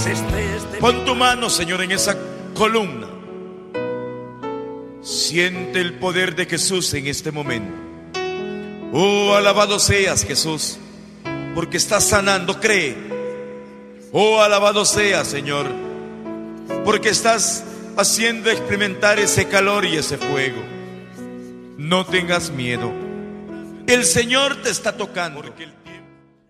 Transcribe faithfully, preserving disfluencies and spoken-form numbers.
Pon tu mano, Señor, en esa columna. Siente el poder de Jesús en este momento. Oh, alabado seas, Jesús, porque estás sanando. Cree. Oh, alabado seas, Señor, porque estás haciendo experimentar ese calor y ese fuego. No tengas miedo. El Señor te está tocando.